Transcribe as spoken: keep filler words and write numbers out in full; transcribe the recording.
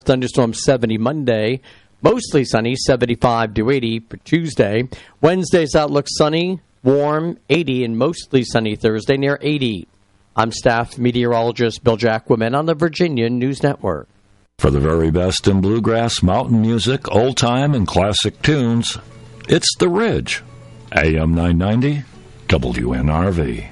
Thunderstorm seventy Monday. Mostly sunny, seventy-five to eighty for Tuesday. Wednesday's outlook sunny, warm, eighty, and mostly sunny Thursday, near eighty. I'm staff meteorologist Bill Jacquemin on the Virginia News Network. For the very best in bluegrass, mountain music, old-time, and classic tunes, it's The Ridge. A M nine ninety, W N R V.